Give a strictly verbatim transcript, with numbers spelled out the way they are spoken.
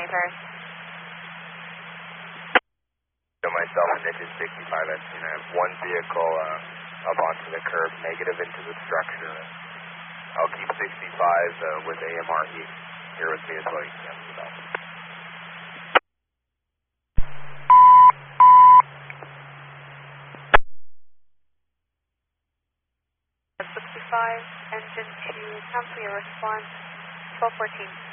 reverse. So myself and Nick is sixty-five S T, and I have one vehicle uh, up onto the curb, negative into the structure. I'll keep sixty-five uh, with A M R heat here with me as well. You can see that. sixty-five, engine two, cancel your response, twelve fourteen.